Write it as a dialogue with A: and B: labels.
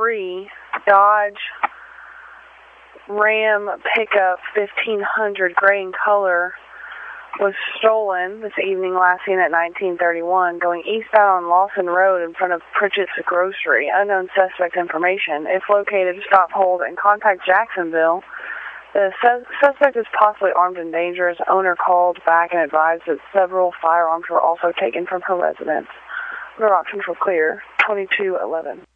A: 2003 Dodge Ram pickup 1500 gray in color was stolen this evening, last seen at 1931, going eastbound on Lawson Road in front of Pritchett's Grocery. Unknown suspect information. If located, stop, hold, and contact Jacksonville. The suspect is possibly armed and dangerous. Owner called back and advised that several firearms were also taken from her residence. Other options were clear. 2211.